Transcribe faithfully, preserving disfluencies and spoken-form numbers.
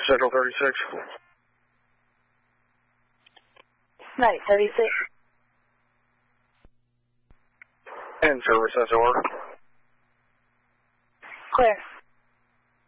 Central thirty-six. Right, thirty-six. And service, that's order. Clear.